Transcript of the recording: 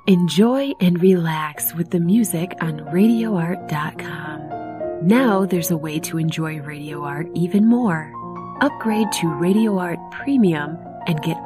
Enjoy and relax with the music on RadioArt.com. Now there's a way to enjoy Radio Art even more. Upgrade to Radio Art Premium and get